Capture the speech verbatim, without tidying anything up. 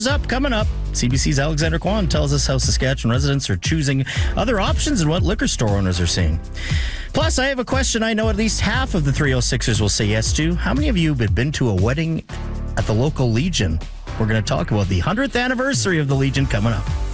Up coming up, C B C's Alexander Kwan tells us how Saskatchewan residents are choosing other options and what liquor store owners are seeing. Plus, I have a question I know at least half of the three oh sixers will say yes to. How many of you have been to a wedding at the local Legion? We're going to talk about the one hundredth anniversary of the Legion coming up.